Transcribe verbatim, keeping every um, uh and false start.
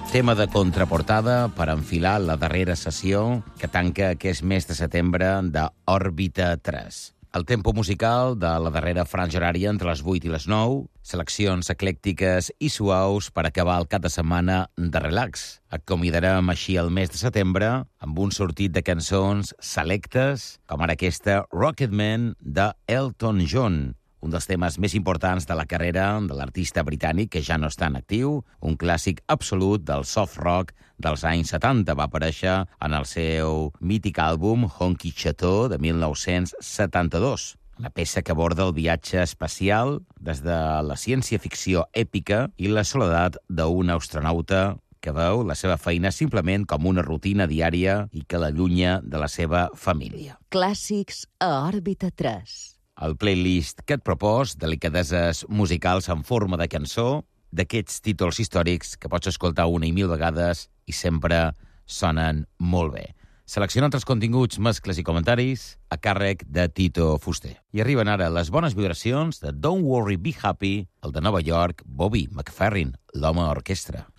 Tema de contraportada per enfilar la darrera sessió que tanca aquest mes de setembre d'Òrbita tres. El tempo musical de la darrera franja horària entre les vuit i les nou, seleccions eclèctiques i suaus per acabar el cap de setmana de relax. Acomiadarem així el mes de setembre amb un sortit de cançons selectes, com ara aquesta Rocketman de Elton John, un dels temes més importants de la carrera de l'artista britànic que ja no està en actiu, un clàssic absolut del soft rock dels anys setanta. Va aparèixer en el seu mític àlbum Honky Chateau de mil nou-cents setanta-dos. Una peça que aborda el viatge espacial des de la ciència-ficció èpica i la soledat d'un astronauta que veu la seva feina simplement com una rutina diària i que l'allunya de la seva família. Clàssics a Òrbita tres. El playlist que et propos, delicadeses musicals en forma de cançó, d'aquests títols històrics que pots escoltar una i mil vegades i sempre sonen molt bé. Selecciona altres continguts, mescles i comentaris a càrrec de Tito Fuster. I arriben ara les bones vibracions de Don't Worry, Be Happy, el de Nova York, Bobby McFerrin, l'home orquestra.